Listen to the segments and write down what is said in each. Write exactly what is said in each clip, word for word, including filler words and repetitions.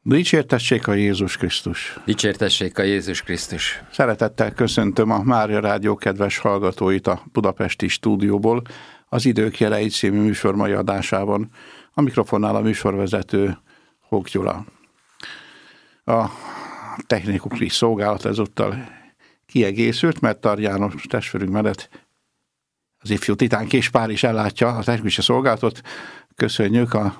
Dicsértessék a Jézus Krisztus! Dicsértessék a Jézus Krisztus! Szeretettel köszöntöm a Mária Rádió kedves hallgatóit a budapesti stúdióból, az Idők Jelei című műsor mai adásában. A mikrofonnál a műsorvezető Hók Gyula. A technikai szolgálat ezúttal kiegészült, mert Tar János testvérünk mellett az ifjú titán Kispár is ellátja a technikai szolgálatot. Köszönjük a,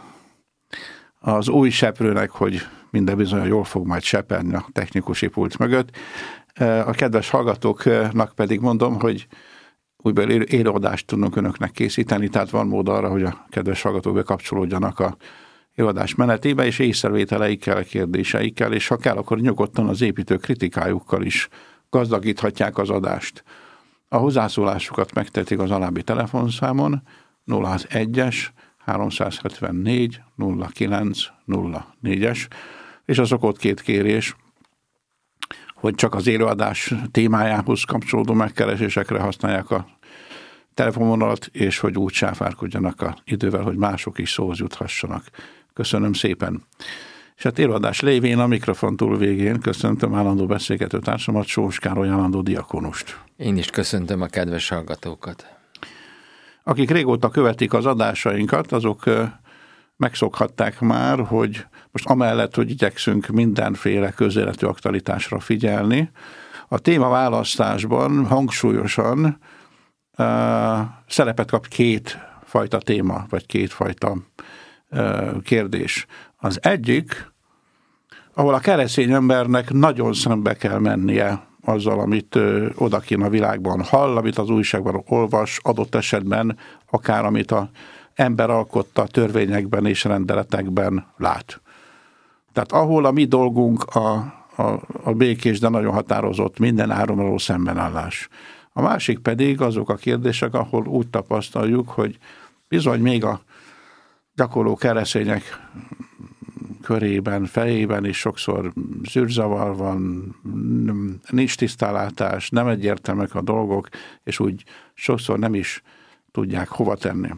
az új seprőnek, hogy minden bizonyan jól fog majd seperni a technikusi pult mögött. A kedves hallgatóknak pedig mondom, hogy újból élőadást tudunk önöknek készíteni, tehát van mód arra, hogy a kedves hallgatók bekapcsolódjanak a élőadás menetébe, és észrevételeikkel, kérdéseikkel, és ha kell, akkor nyugodtan az építő kritikájukkal is gazdagíthatják az adást. A hozzászólásukat megtették az alábbi telefonszámon nulla egyes háromszázhetvennégy nulla kilenc nulla négyes, és az okot két kérés, hogy csak az élőadás témájához kapcsolódó megkeresésekre használják a telefonvonalat, és hogy úgy sáfárkodjanak az idővel, hogy mások is szóhoz juthassanak. Köszönöm szépen. És hát élőadás lévén a mikrofon túl végén köszöntöm állandó beszélgető társamat, Sós Károly állandó diakonust. Én is köszöntöm a kedves hallgatókat. Akik régóta követik az adásainkat, azok megszokhatták már, hogy most amellett, hogy igyekszünk mindenféle közéletű aktualitásra figyelni, a témaválasztásban hangsúlyosan uh, szerepet kap két fajta téma, vagy két fajta uh, kérdés. Az egyik, ahol a keresztény embernek nagyon szembe kell mennie azzal, amit ö, odakin a világban hall, amit az újságban olvas, adott esetben akár amit a ember alkotta törvényekben és rendeletekben lát. Tehát ahol a mi dolgunk a, a, a békés, de nagyon határozott minden áron való szembenállás. A másik pedig azok a kérdések, ahol úgy tapasztaljuk, hogy bizony még a gyakorló keresztények körében, fejében is sokszor zűrzavar van, nincs tisztánlátás, nem egyértelműek a dolgok, és úgy sokszor nem is tudják hova tenni.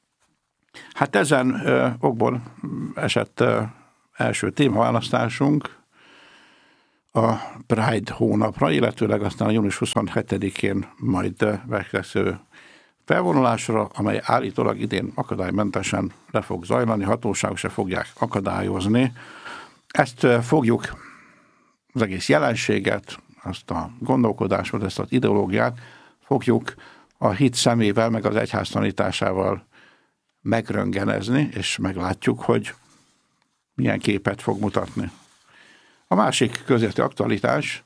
Hát ezen ö, okból esett ö, első témaválasztásunk a Pride hónapra, illetőleg aztán a június huszonhetedikén majd megkezdő felvonulásra, amely állítólag idén akadálymentesen le fog zajlani, hatóságok se fogják akadályozni. Ezt fogjuk, az egész jelenséget, azt a gondolkodásot, ezt az ideológiát fogjuk a hit szemével, meg az egyház tanításával megröntgenezni, és meglátjuk, hogy milyen képet fog mutatni. A másik közéleti aktualitás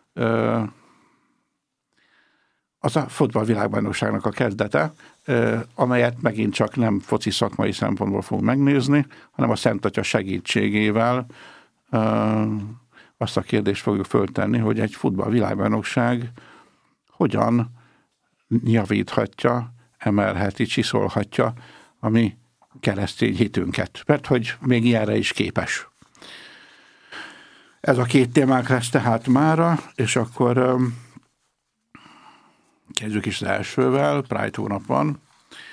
az a futballvilágbajnokságnak a kezdete, amelyet megint csak nem foci szakmai szempontból fogunk megnézni, hanem a Szent Atya segítségével azt a kérdést fogjuk föltenni, hogy egy futballvilágbajnokság hogyan javíthatja, emelheti, csiszolhatja a mi keresztény hitünket, mert hogy még ilyenre is képes. Ez a két témánk lesz tehát mára, és akkor kezdjük is az elsővel, Pride hónap van.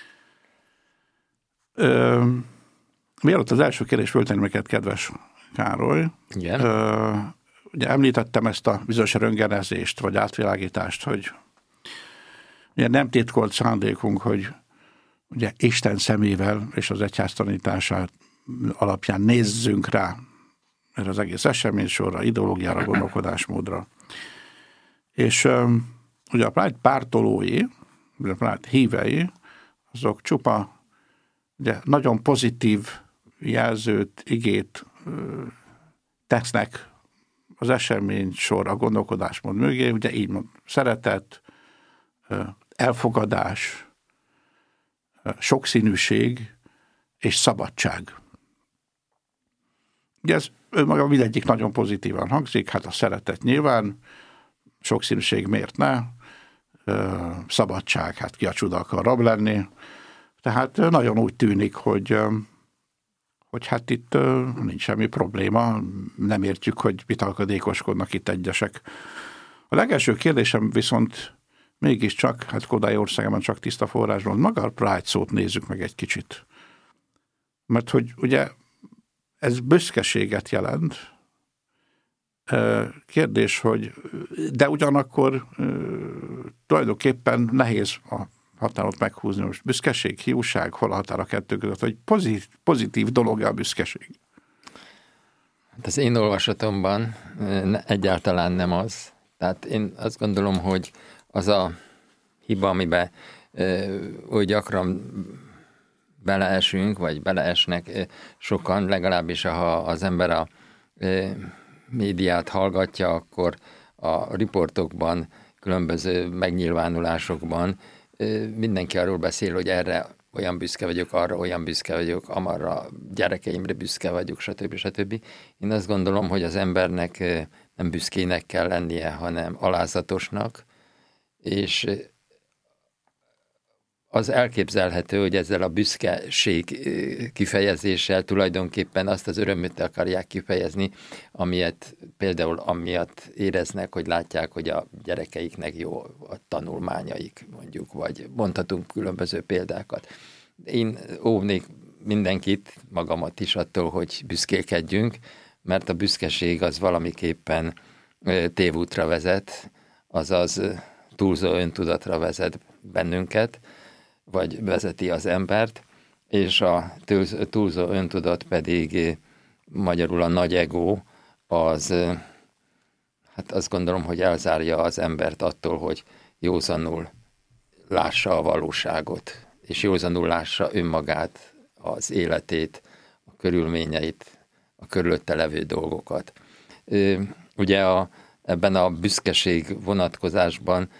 Ö, mielőtt az első kérdés föltenni neked, kedves Károly, Igen. Ö, ugye említettem ezt a bizonyos röntgenezést, vagy átvilágítást, hogy ugye nem titkolt szándékunk, hogy ugye Isten szemével és az egyház tanítását alapján nézzünk rá erre az egész eseménysorra, ideológiára, gondolkodásmódra. És ö, ugye a Pride pártolói, a Pride hívei, azok csupa ugye, nagyon pozitív jelzőt, igét ö, tesznek az esemény sor, a gondolkodásmód mögé, ugye így mond, szeretet, ö, elfogadás, ö, sokszínűség és szabadság. Ugye ez önmaga mindegyik nagyon pozitívan hangzik, hát a szeretet nyilván, sokszínűség miért ne, szabadság, hát ki a csuda akar rab lenni. Tehát nagyon úgy tűnik, hogy, hogy hát itt nincs semmi probléma, nem értjük, hogy mit akadékoskodnak itt egyesek. A legelső kérdésem viszont mégiscsak, hát Kodály országában csak tiszta forrásban, maga a Pride szót nézzük meg egy kicsit. Mert hogy ugye ez büszkeséget jelent. Kérdés, hogy de ugyanakkor tulajdonképpen nehéz a határon meghúzni. Most büszkeség, hiúság, hol a határ a kettő között, hogy pozitív, pozitív dolog a büszkeség. Az én olvasatomban egyáltalán nem az. Tehát én azt gondolom, hogy az a hiba, amiben oly gyakran beleesünk, vagy beleesnek sokan, legalábbis ha az ember a médiát hallgatja, akkor a riportokban, különböző megnyilvánulásokban mindenki arról beszél, hogy erre olyan büszke vagyok, arra olyan büszke vagyok, amarra gyerekeimre büszke vagyok, stb. stb. Én azt gondolom, hogy az embernek nem büszkének kell lennie, hanem alázatosnak, és az elképzelhető, hogy ezzel a büszkeség kifejezéssel tulajdonképpen azt az örömöt akarják kifejezni, amilyet például amiatt éreznek, hogy látják, hogy a gyerekeiknek jó a tanulmányaik, mondjuk, vagy mondhatunk különböző példákat. Én óvnék mindenkit, magamat is attól, hogy büszkélkedjünk, mert a büszkeség az valamiképpen tévútra vezet, azaz túlzó öntudatra vezet bennünket, vagy vezeti az embert, és a túlzó öntudat pedig magyarul a nagy ego, az, hát azt gondolom, hogy elzárja az embert attól, hogy józanul lássa a valóságot, és józanul lássa önmagát, az életét, a körülményeit, a körülötte levő dolgokat. Ugye a, ebben a büszkeség vonatkozásban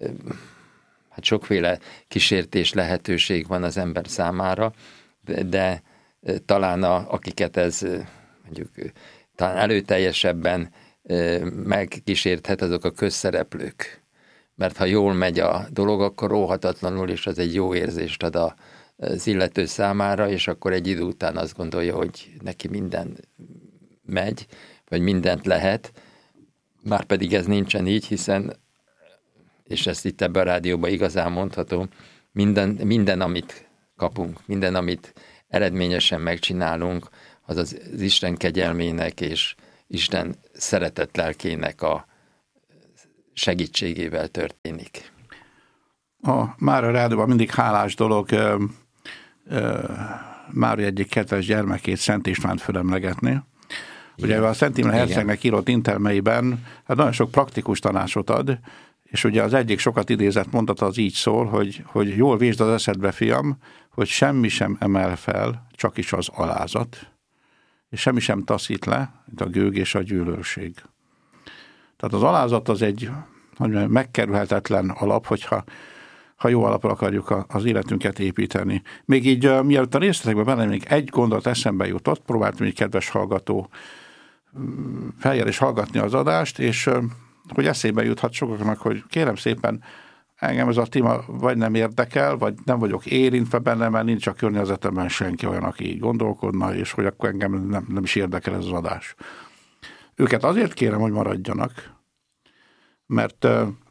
hát sokféle kísértés lehetőség van az ember számára, de, de talán a, akiket ez mondjuk talán előteljesebben megkísérthet, azok a közszereplők. Mert ha jól megy a dolog, akkor óhatatlanul is az egy jó érzést ad az illető számára, és akkor egy idő után azt gondolja, hogy neki minden megy, vagy mindent lehet, már pedig ez nincsen így, hiszen és ezt itt ebben a rádióban igazán mondhatom, minden, minden, amit kapunk, minden, amit eredményesen megcsinálunk, az az, az Isten kegyelmének és Isten szeretett lelkének a segítségével történik. A Mária rádióban mindig hálás dolog ö, ö, Mária egyik kedves gyermekét, Szent Istvánt fölemlegetni. Ugye a Szent Imre hercegnek írott intelmeiben hát nagyon sok praktikus tanácsot ad, és ugye az egyik sokat idézett mondata az így szól, hogy, hogy jól vésd az eszedbe, fiam, hogy semmi sem emel fel, csak is az alázat, és semmi sem taszít le, mint a gőg és a gyűlölség. Tehát az alázat az egy mondjam, megkerülhetetlen alap, hogyha ha jó alapra akarjuk az életünket építeni. Még így, mielőtt a részletekben benne, még egy gondolat eszembe jutott, próbáltam egy kedves hallgató feljel és hallgatni az adást, és hogy eszébe juthat sokaknak, hogy kérem szépen, engem ez a téma vagy nem érdekel, vagy nem vagyok érintve benne, mert nincs a környezetemben senki olyan, aki így gondolkodna, és hogy akkor engem nem, nem is érdekel ez az adás. Őket azért kérem, hogy maradjanak, mert,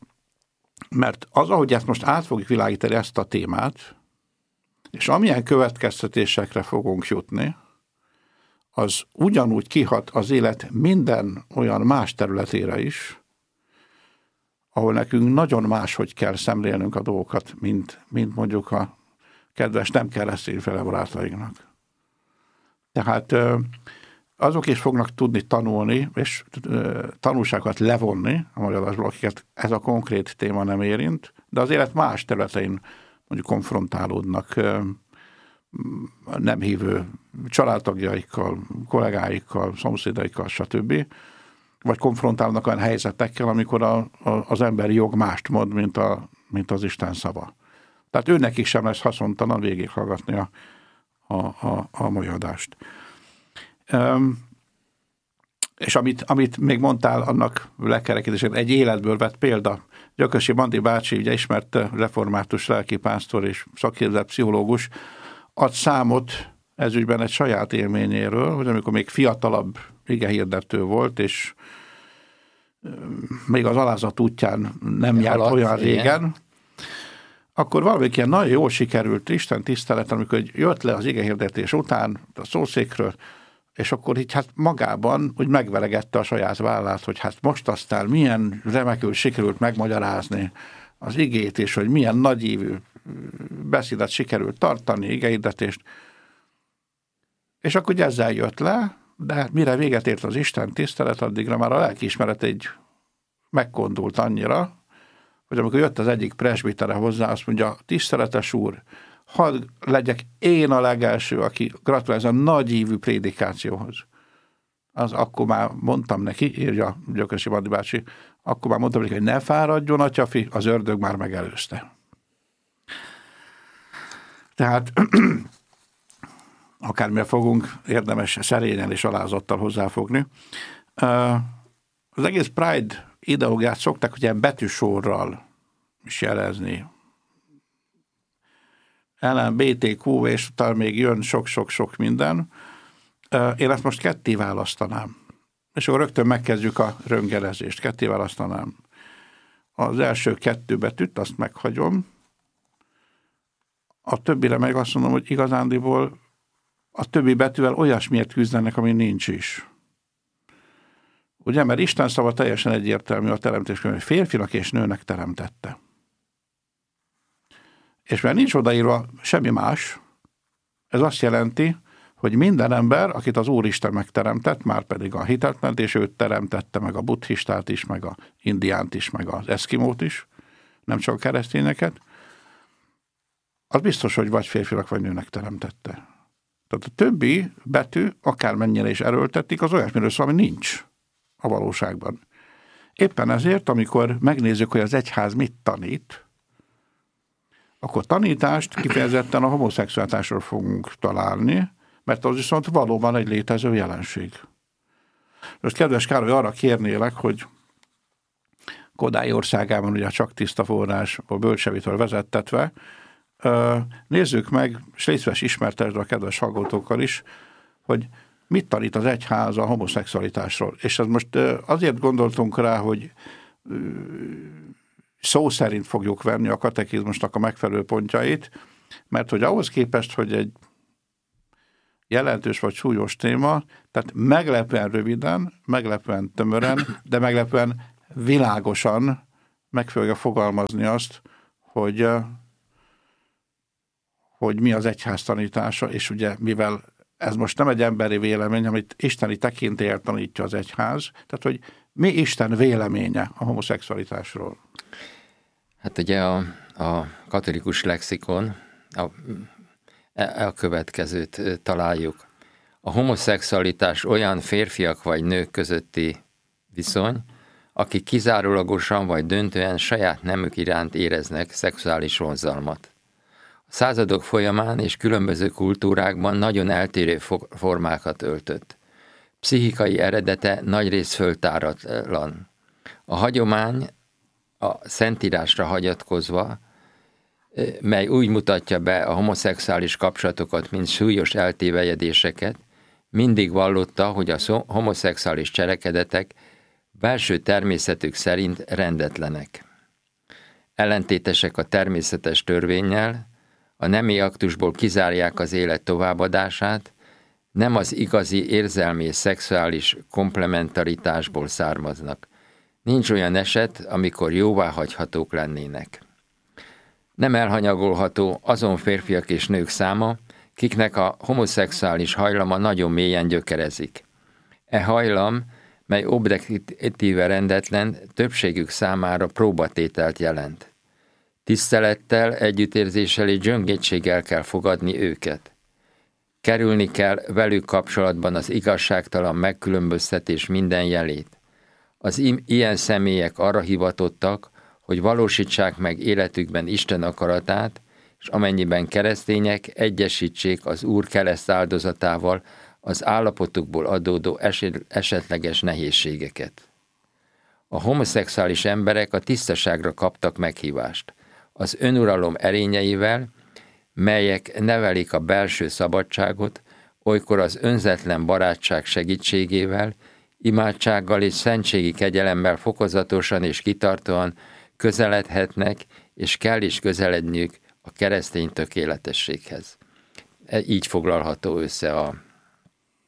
mert az, ahogy ezt most át fogjuk világítani ezt a témát, és amilyen következtetésekre fogunk jutni, az ugyanúgy kihat az élet minden olyan más területére is, ahol nekünk nagyon máshogy kell szemlélnünk a dolgokat, mint, mint mondjuk a kedves nem keresztényfele barátainknak. Tehát azok is fognak tudni tanulni, és tanulságokat levonni a magyar adásból, akiket ez a konkrét téma nem érint, de az élet más területein mondjuk konfrontálódnak nem hívő családtagjaikkal, kollégáikkal, szomszédaikkal, stb., vagy konfrontálnak olyan helyzetekkel, amikor a, a, az emberi jog mást mond, mint, a, mint az Isten szava. Tehát őnek is sem lesz haszontalan végighallgatni a, a, a, a mai adást. Um, és amit, amit még mondtál, annak lekerekítését egy életből vett példa. Gyökösi Bandi bácsi, ugye ismert református lelkipásztor és szakképzett pszichológus, ad számot ezügyben egy saját élményéről, hogy amikor még fiatalabb igehirdető volt, és még az alázat útján nem járt alatt, olyan régen, igen. Akkor valamelyik ilyen nagyon jól sikerült Isten tisztelet, amikor jött le az igehirdetés után a szószékről, és akkor így hát magában úgy megveregette a saját vállát, hogy hát most aztán milyen remekül sikerült megmagyarázni az igét, és hogy milyen nagyívű beszédet sikerült tartani, igehirdetést. És akkor ugye ezzel jött le, de hát mire véget ért az Isten tisztelet, addigra már a lelkiismeret egy megkondult annyira, hogy amikor jött az egyik presbitere hozzá, azt mondja, tiszteletes úr, hadd legyek én a legelső, aki gratulál ez a nagyívű prédikációhoz. Az akkor már mondtam neki, írja Gyökösi Bandi bácsi, akkor már mondtam neki, hogy ne fáradjon, atyafi, az ördög már megelőzte. Tehát akármilyen fogunk, érdemes szerényen és alázattal hozzáfogni. Az egész Pride ideológiát szokták, hogy ilyen betűsorral is jelezni. el em bé té kú, és talán még jön sok-sok-sok minden. Én ezt most ketté választanám. És akkor rögtön megkezdjük a röngelezést. Ketté választanám. Az első kettő betűt, azt meghagyom. A többire meg azt mondom, hogy igazándiból a többi betűvel olyasmiért küzdenek, ami nincs is. Ugye, mert Isten szava teljesen egyértelmű a teremtésben, hogy férfinak és nőnek teremtette. És mert nincs odaírva semmi más, ez azt jelenti, hogy minden ember, akit az Úristen megteremtett, már pedig a hitetlen, és őt teremtette meg a buddhistát is, meg a indiánt is, meg az eszkimót is, nem csak a keresztényeket, az biztos, hogy vagy férfinak, vagy nőnek teremtette. Tehát a többi betű, akármennyire is erőltetik, az olyasmiről szól, ami nincs a valóságban. Éppen ezért, amikor megnézzük, hogy az egyház mit tanít, akkor tanítást kifejezetten a homoszexualitásról fogunk találni, mert az viszont valóban egy létező jelenség. Most kedves Károly, arra kérnélek, hogy Kodály országában ugye csak tiszta forrás, a bölcsevitől vezettetve, nézzük meg, és légy szíves ismertesd a kedves hallgatókkal is, hogy mit tanít az egyház a homoszexualitásról. És ez most azért gondoltunk rá, hogy szó szerint fogjuk venni a katekizmusnak a megfelelő pontjait, mert hogy ahhoz képest, hogy egy jelentős vagy súlyos téma, tehát meglepően röviden, meglepően tömören, de meglepően világosan meg fogja fogalmazni azt, hogy, hogy mi az egyház tanítása, és ugye mivel ez most nem egy emberi vélemény, amit isteni tekintélyel tanítja az egyház, tehát hogy mi Isten véleménye a homoszexualitásról? Hát ugye a, a katolikus lexikon a, a következőt találjuk. A homoszexualitás olyan férfiak vagy nők közötti viszony, akik kizárólagosan vagy döntően saját nemük iránt éreznek szexuális vonzalmat. A századok folyamán és különböző kultúrákban nagyon eltérő formákat öltött. Pszichikai eredete nagyrészt föltáratlan. A hagyomány a Szentírásra hagyatkozva, mely úgy mutatja be a homoszexuális kapcsolatokat, mint súlyos eltévejedéseket, mindig vallotta, hogy a homoszexuális cselekedetek belső természetük szerint rendetlenek. Ellentétesek a természetes törvénnyel, a nemi aktusból kizárják az élet továbbadását, nem az igazi érzelmi és szexuális komplementaritásból származnak. Nincs olyan eset, amikor jóváhagyhatók lennének. Nem elhanyagolható azon férfiak és nők száma, kiknek a homoszexuális hajlama nagyon mélyen gyökerezik. E hajlam, mely objektíve rendetlen, többségük számára próbatételt jelent. Tisztelettel, együttérzéssel és gyöngétséggel kell fogadni őket. Kerülni kell velük kapcsolatban az igazságtalan megkülönböztetés minden jelét. Az ilyen személyek arra hivatottak, hogy valósítsák meg életükben Isten akaratát, és amennyiben keresztények, egyesítsék az Úr kereszt áldozatával az állapotukból adódó esetleges nehézségeket. A homoszexuális emberek a tisztaságra kaptak meghívást. Az önuralom erényeivel, melyek nevelik a belső szabadságot, olykor az önzetlen barátság segítségével, imádsággal és szentségi kegyelemmel fokozatosan és kitartóan közeledhetnek, és kell is közeledniük a keresztény tökéletességhez. Így foglalható össze a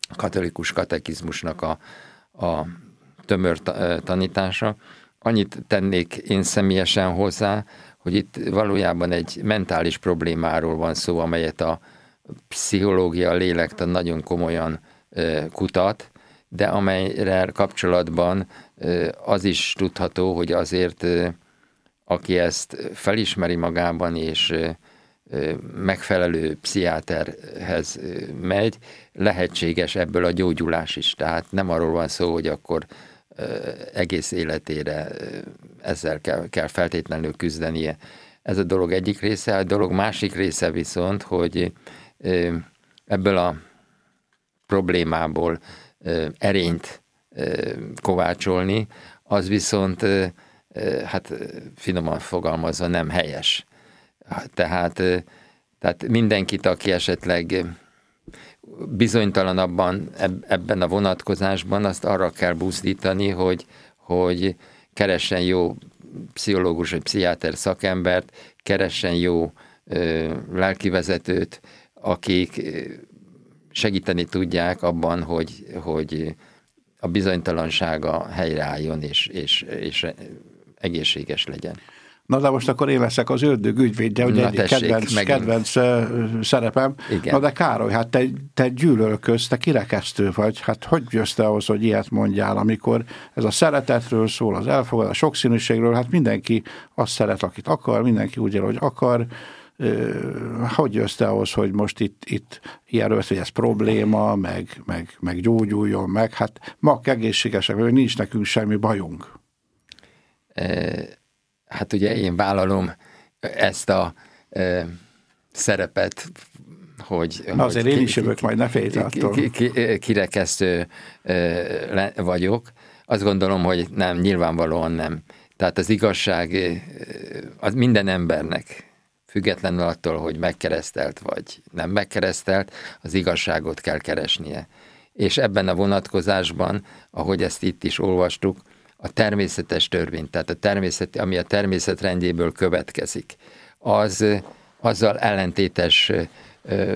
katolikus katekizmusnak a, a tömör tanítása. Annyit tennék én személyesen hozzá, hogy itt valójában egy mentális problémáról van szó, amelyet a pszichológia, a lélektan nagyon komolyan kutat, de amelyre kapcsolatban az is tudható, hogy azért aki ezt felismeri magában, és megfelelő pszichiáterhez megy, lehetséges ebből a gyógyulás is. Tehát nem arról van szó, hogy akkor egész életére ezzel kell, kell feltétlenül küzdenie. Ez a dolog egyik része, a dolog másik része viszont, hogy ebből a problémából erényt kovácsolni, az viszont, hát finoman fogalmazva, nem helyes. Tehát, tehát mindenkit, aki esetleg bizonytalanabban ebben a vonatkozásban, azt arra kell buzdítani, hogy, hogy keressen jó pszichológus vagy pszichiáter szakembert, keressen jó ö, lelkivezetőt, akik segíteni tudják abban, hogy, hogy a bizonytalansága helyreálljon és, és, és egészséges legyen. Na de most akkor én leszek az ördög ügyvédje, ugye egy kedvenc, kedvenc szerepem. Igen. Na de Károly, hát te, te gyűlölködsz, te kirekesztő vagy, hát hogy jössz te ahhoz, hogy ilyet mondjál, amikor ez a szeretetről szól, az elfogadás, a sokszínűségről, hát mindenki azt szeret, akit akar, mindenki úgy él, hogy akar. Hogy jössz te ahhoz, hogy most itt, itt ilyenről, hogy ez probléma, meg, meg, meg gyógyuljon meg, hát ma egészségesek, hogy nincs nekünk semmi bajunk. E- Hát ugye én vállalom ezt a e, szerepet, hogy... Na azért hogy én is jövök, majd ne félj attól. Ki, ki, kirekesztő e, vagyok. Azt gondolom, hogy nem, nyilvánvalóan nem. Tehát az igazság az minden embernek, függetlenül attól, hogy megkeresztelt vagy nem megkeresztelt, az igazságot kell keresnie. És ebben a vonatkozásban, ahogy ezt itt is olvastuk, a természetes törvény, tehát a természet, ami a természet rendjéből következik, az azzal ellentétes ö,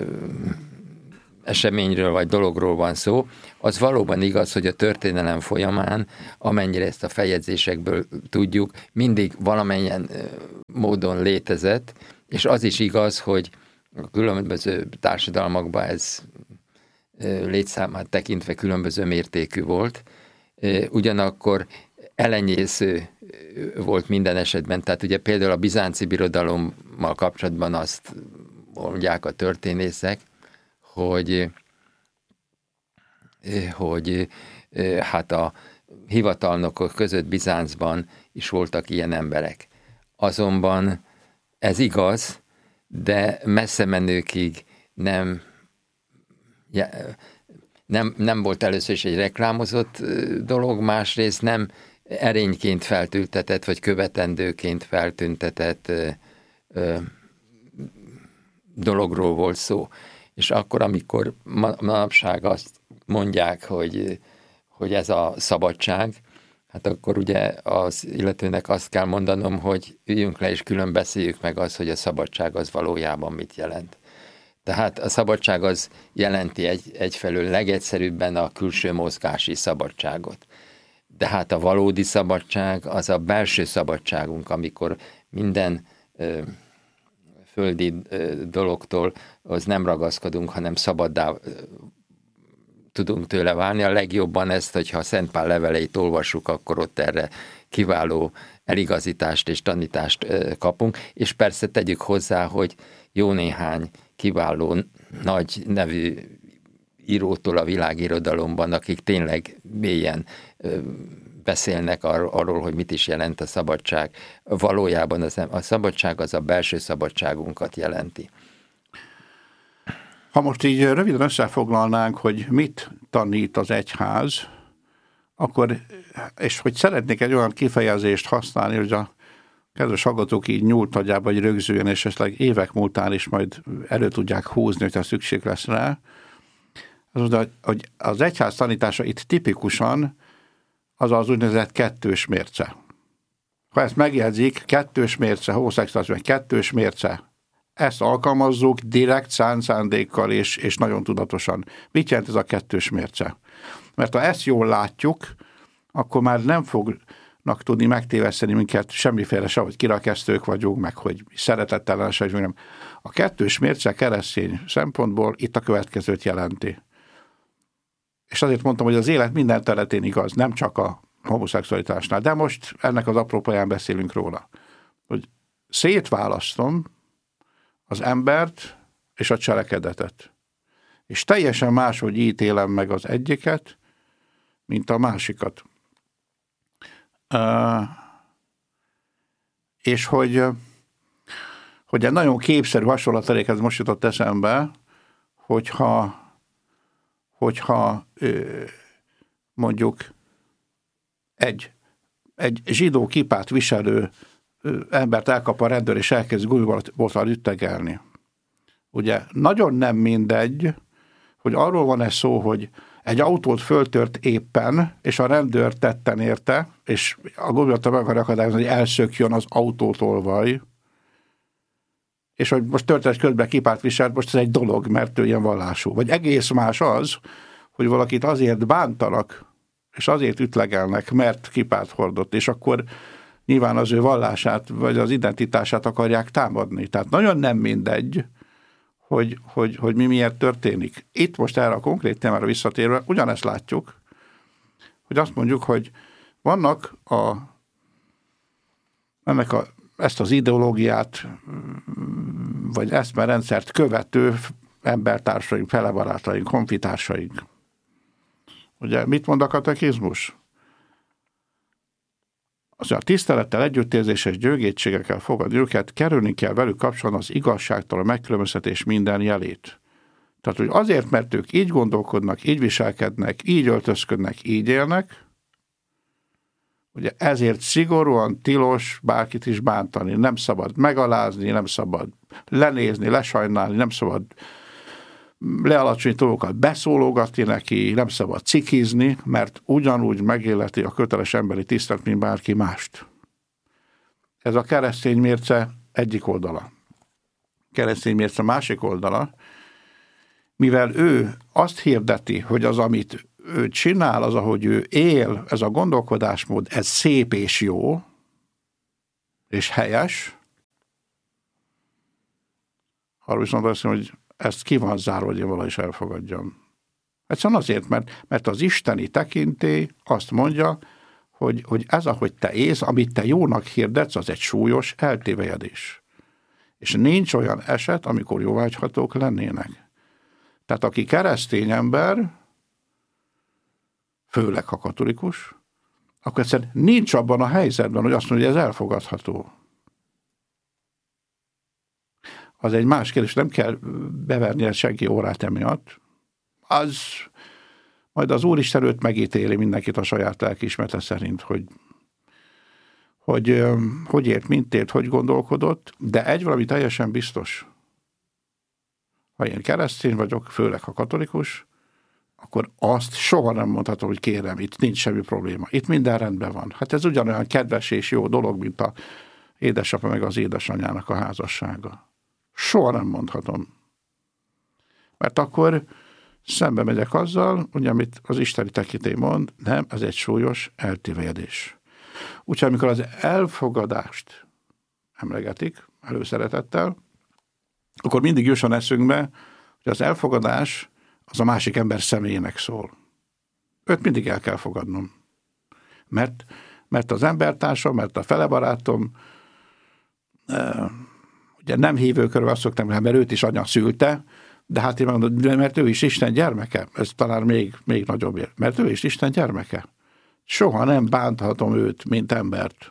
eseményről vagy dologról van szó. Az valóban igaz, hogy a történelem folyamán, amennyire ezt a feljegyzésekből tudjuk, mindig valamennyien módon létezett, és az is igaz, hogy a különböző társadalmakban ez létszámát tekintve különböző mértékű volt, ugyanakkor elenyésző volt minden esetben. Tehát ugye például a bizánci birodalommal kapcsolatban azt mondják a történészek, hogy, hogy hát a hivatalnokok között Bizáncban is voltak ilyen emberek. Azonban ez igaz, de messze menőkig nem, nem, nem volt először is egy reklámozott dolog, másrészt nem erényként feltüntetett, vagy követendőként feltüntetett ö, ö, dologról volt szó. És akkor, amikor manapság azt mondják, hogy, hogy ez a szabadság, hát akkor ugye az illetőnek azt kell mondanom, hogy üljünk le és külön beszéljük meg azt, hogy a szabadság az valójában mit jelent. Tehát a szabadság az jelenti egy, egyfelől legegyszerűbben a külső mozgási szabadságot. De hát a valódi szabadság az a belső szabadságunk, amikor minden ö, földi ö, dologtól az nem ragaszkodunk, hanem szabaddá ö, tudunk tőle válni. A legjobban ezt, hogyha a Szent Pál leveleit olvassuk, akkor ott erre kiváló eligazítást és tanítást ö, kapunk. És persze tegyük hozzá, hogy jó néhány kiváló, nagy nevű írótól a világirodalomban, akik tényleg mélyen ö, beszélnek ar- arról, hogy mit is jelent a szabadság. Valójában az, a szabadság az a belső szabadságunkat jelenti. Ha most így röviden összefoglalnánk, hogy mit tanít az egyház, akkor, és hogy szeretnék egy olyan kifejezést használni, hogy a kedves hallgatók így nyúltagjába, vagy rögzüljön, és esetleg évek múltán is majd elő tudják húzni, hogyha szükség lesz rá. Az oda, hogy az egyház tanítása itt tipikusan az az úgynevezett kettős mérce. Ha ezt megjegyzik, kettős mérce, homoszexuális, kettős mérce, ezt alkalmazzuk direkt szánt szándékkal és, és nagyon tudatosan. Mit jelent ez a kettős mérce? Mert ha ezt jól látjuk, akkor már nem fognak tudni megtéveszteni minket semmiféle se, hogy kirakesztők vagyunk, meg hogy szeretettelenség vagyunk. Nem. A kettős mérce keresztény szempontból itt a következőt jelenti. És azért mondtam, hogy az élet minden területén igaz, nem csak a homoszexualitásnál. De most ennek az apropóján beszélünk róla. Hogy szétválasztom az embert és a cselekedetet. És teljesen máshogy ítélem meg az egyiket, mint a másikat. Uh, és hogy, hogy egy nagyon képszerű hasonlat, ez most jutott eszembe, hogyha, hogyha mondjuk egy, egy zsidó kipát viselő embert elkap a rendőr, és elkezd gumibottal üttegelni. Ugye nagyon nem mindegy, hogy arról van-e szó, hogy egy autót föltört éppen, és a rendőr tetten érte, és a gumibottal meg akar akadályozni, hogy elszökjön az autótól vaj, és hogy most történet közben kipát viselt, most ez egy dolog, mert ő ilyen vallású. Vagy egész más az, hogy valakit azért bántanak, és azért ütlegelnek, mert kipát hordott, és akkor nyilván az ő vallását, vagy az identitását akarják támadni. Tehát nagyon nem mindegy, hogy, hogy, hogy mi miért történik. Itt most erre a konkrét témára visszatérve ugyanezt látjuk, hogy azt mondjuk, hogy vannak a, ennek a, ezt az ideológiát, vagy eszmerendszert követő embertársaink, felebarátaink, honfitársaink. Ugye mit mond a katekizmus? Az a tisztelettel, együttérzés és gyöngétségekkel fogadni őket, kerülni kell velük kapcsolatban az igazságtalan megkülönböztetés minden jelét. Tehát, hogy azért, mert ők így gondolkodnak, így viselkednek, így öltözködnek, így élnek, ugye ezért szigorúan tilos bárkit is bántani. Nem szabad megalázni, nem szabad lenézni, lesajnálni, nem szabad lealacsonyi dolgokat beszólogatni neki, nem szabad cikizni, mert ugyanúgy megéleti a köteles emberi tisztelet, mint bárki mást. Ez a keresztény mérce egyik oldala. Keresztény mérce másik oldala, mivel ő azt hirdeti, hogy az, amit ő csinál, az, ahogy ő él, ez a gondolkodásmód, ez szép és jó, és helyes, arról viszont azt mondom, hogy ezt ki van zárva, hogy én valahogy is elfogadjam. Egyszerűen azért, mert, mert az isteni tekintély azt mondja, hogy, hogy ez, ahogy te élsz, amit te jónak hirdetsz, az egy súlyos eltévejedés. És nincs olyan eset, amikor jóvágyhatók lennének. Tehát aki keresztény ember, főleg ha katolikus, akkor egyszerűen nincs abban a helyzetben, hogy azt mondja, hogy ez elfogadható. Az egy más kérdés, nem kell beverni senki órát emiatt. Az majd az Úristen őt megítéli mindenkit a saját lelkiismerete szerint, hogy hogy, hogy ért, mint ért, hogy gondolkodott, de egy valami teljesen biztos. Ha én keresztény vagyok, főleg ha katolikus, akkor azt soha nem mondhatom, hogy kérem, itt nincs semmi probléma. Itt minden rendben van. Hát ez ugyanolyan kedves és jó dolog, mint a édesapa meg az édesanyának a házassága. Soha nem mondhatom. Mert akkor szembe megyek azzal, ugye, amit az isteni tekintély mond, nem, ez egy súlyos eltévejedés. Úgyhogy amikor az elfogadást emlegetik előszeretettel, akkor mindig jusson eszünkbe, hogy az elfogadás az a másik ember személyének szól. Őt mindig el kell fogadnom. Mert, mert az embertársam, mert a felebarátom, e, ugye nem hívő körül azt szoktam, mert őt is anya szülte, de hát én mondom, mert ő is Isten gyermeke. Ez talán még, még nagyobb ér. Mert ő is Isten gyermeke. Soha nem bánthatom őt, mint embert.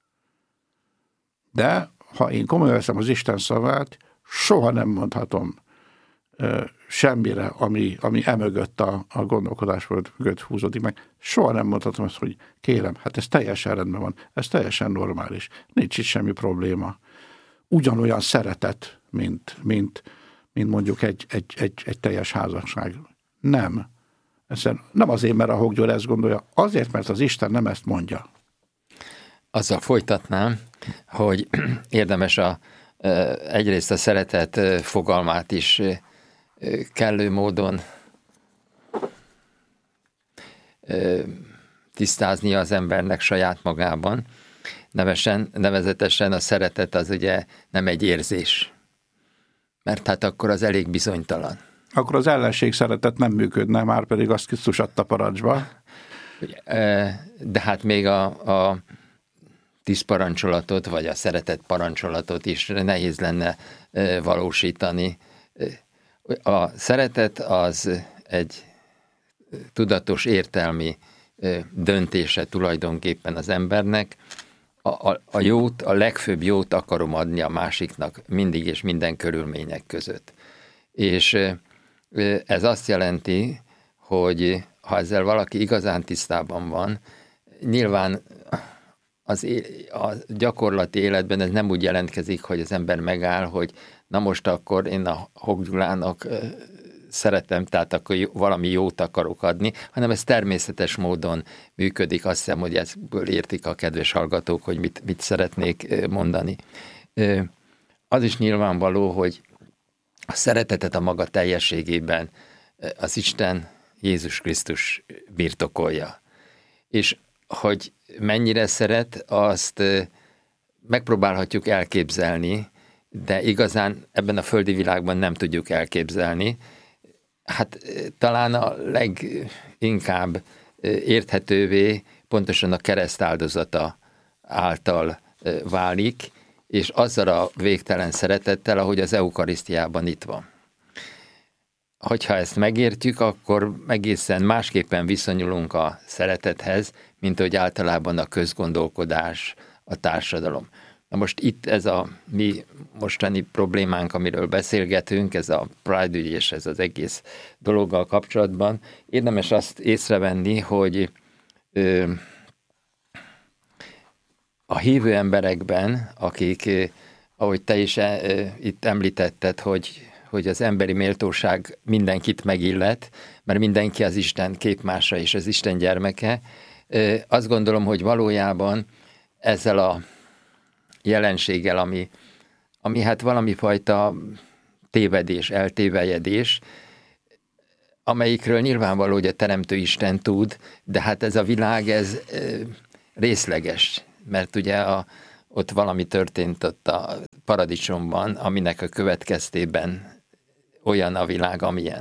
De ha én komolyan veszem az Isten szavát, soha nem mondhatom uh, semmire, ami, ami emögött a, a gondolkodás mögött húzódik meg. Soha nem mondhatom azt, hogy kérem, hát ez teljesen rendben van, ez teljesen normális, nincs itt semmi probléma. Ugyanolyan szeretet, mint, mint, mint mondjuk egy, egy, egy, egy teljes házasság. Nem. Egyszerűen nem azért, mert a Hoggyőr ezt gondolja, azért, mert az Isten nem ezt mondja. Azzal folytatnám, hogy érdemes a egyrészt a szeretet fogalmát is kellő módon tisztázni az embernek saját magában. Nevesen, nevezetesen a szeretet az ugye nem egy érzés, mert hát akkor az elég bizonytalan. Akkor az ellenség szeretet nem működne, már pedig azt Krisztus adta parancsba. De hát még a, a tíz parancsolatot, vagy a szeretet parancsolatot is nehéz lenne valósítani. A szeretet az egy tudatos értelmi döntése tulajdonképpen az embernek. A, a, a jót, a legfőbb jót akarom adni a másiknak mindig és minden körülmények között. És ez azt jelenti, hogy ha ezzel valaki igazán tisztában van, nyilván az é- a gyakorlati életben ez nem úgy jelentkezik, hogy az ember megáll, hogy na most akkor én a Hok Gyulának szeretem, tehát akkor valami jót akarok adni, hanem ez természetes módon működik. Azt hiszem, hogy ebből értik a kedves hallgatók, hogy mit, mit szeretnék mondani. Az is nyilvánvaló, hogy a szeretetet a maga teljességében az Isten, Jézus Krisztus birtokolja. És hogy mennyire szeret, azt megpróbálhatjuk elképzelni, de igazán ebben a földi világban nem tudjuk elképzelni. Hát talán a leginkább érthetővé pontosan a kereszt áldozata által válik, és azzal a végtelen szeretettel, ahogy az eukarisztiában itt van. Hogyha ezt megértjük, akkor egészen másképpen viszonyulunk a szeretethez, mint hogy általában a közgondolkodás, a társadalom. Na most itt ez a mi mostani problémánk, amiről beszélgetünk, ez a Pride ügy és ez az egész dologgal kapcsolatban, érdemes azt észrevenni, hogy ö, a hívő emberekben, akik, ahogy te is ö, itt említetted, hogy hogy az emberi méltóság mindenkit megillet, mert mindenki az Isten képmása és az Isten gyermeke. Azt gondolom, hogy valójában ezzel a jelenséggel, ami, ami hát valami fajta tévedés, eltévejedés, amelyikről nyilvánvaló, hogy a Teremtő Isten tud, de hát ez a világ, ez részleges, mert ugye a, ott valami történt ott a paradicsomban, aminek a következtében olyan a világ, amilyen.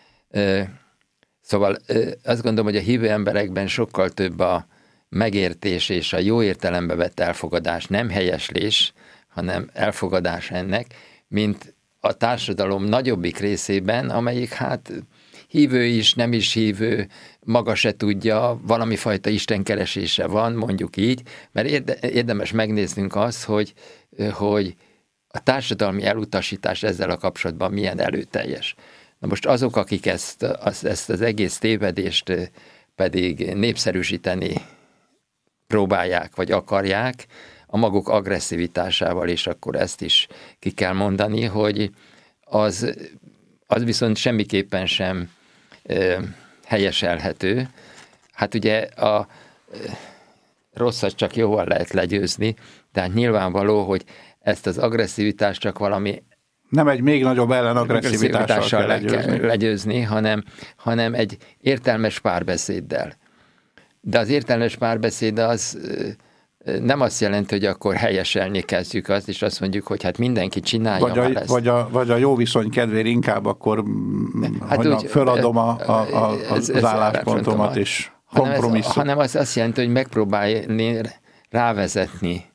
Szóval azt gondolom, hogy a hívő emberekben sokkal több a megértés és a jó értelembe vett elfogadás, nem helyeslés, hanem elfogadás ennek, mint a társadalom nagyobbik részében, amelyik hát hívő is, nem is hívő, maga se tudja, valami fajta istenkeresése van, mondjuk így, mert érde, érdemes megnéznünk azt, hogy, hogy a társadalmi elutasítás ezzel a kapcsolatban milyen előteljes. Na most azok, akik ezt, ezt az egész tévedést pedig népszerűsíteni próbálják, vagy akarják, a maguk agresszivitásával, és akkor ezt is ki kell mondani, hogy az, az viszont semmiképpen sem ö, helyeselhető. Hát ugye a ö, rosszat csak jóval lehet legyőzni, tehát nyilvánvaló, hogy ezt az agresszivitást csak valami nem egy még nagyobb ellenagresszivitással kell legyőzni, legyőzni hanem, hanem egy értelmes párbeszéddel. De az értelmes párbeszéd az nem azt jelenti, hogy akkor helyeselni kezdjük azt, és azt mondjuk, hogy hát mindenki csinálja vagy a, már ezt. Vagy a, vagy a jó viszony kedvéért inkább akkor hát úgy, föladom a, a, a, az, az álláspontomat, és kompromisszum. Hanem az azt jelenti, hogy megpróbálni rávezetni